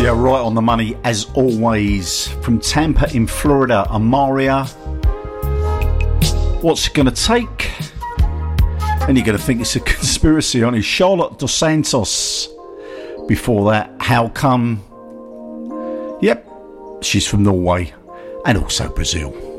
are right on the money as always. From Tampa in Florida, Amaria. What's it going to take? And you're going to think it's a conspiracy on his Charlotte Dos Santos. Before that, How Come? Yep, she's from Norway and also Brazil.